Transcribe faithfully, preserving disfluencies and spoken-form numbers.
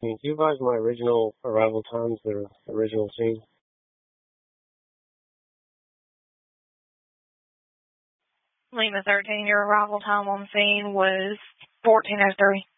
Can you advise my original arrival times, the original scene? Lima thirteen, your arrival time on scene was fourteen oh three.